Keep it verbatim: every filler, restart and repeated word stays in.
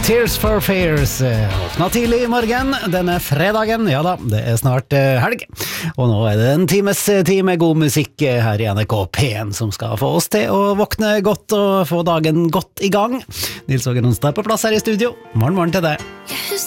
Tears for Fears åpna tidlig i morgen denne fredagen. Ja da, det er snart helg. Og nå er det en times tid med god musikk her i N R K P en som skal få oss til å våkne godt og få dagen godt i gang. Nils Åge Nonstad på plass her i studio. Morgen, morgen til deg.